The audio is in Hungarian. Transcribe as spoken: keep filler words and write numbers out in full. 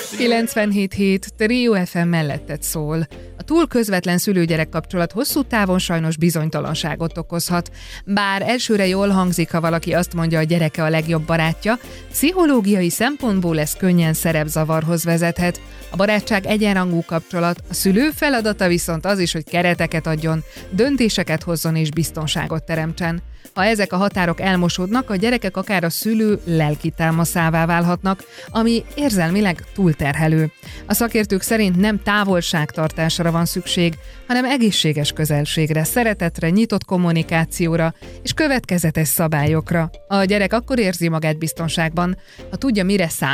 kilencvenhét hét Trio ef em melletted szól. A túl közvetlen szülő-gyerek kapcsolat hosszú távon sajnos bizonytalanságot okozhat. Bár elsőre jól hangzik, ha valaki azt mondja, a gyereke a legjobb barátja, pszichológiai szempontból ez könnyen szerepzavarhoz vezethet. A barátság egyenrangú kapcsolat, a szülő feladata viszont az is, hogy kereteket adjon, döntéseket hozzon és biztonságot teremtsen. Ha ezek a határok elmosódnak, a gyerekek akár a szülő lelki támaszává válhatnak, ami érzelmileg túlterhelő. A szakértők szerint nem távolságtartásra van szükség, hanem egészséges közelségre, szeretetre, nyitott kommunikációra és következetes szabályokra. A gyerek akkor érzi magát biztonságban, ha tudja, mire számít.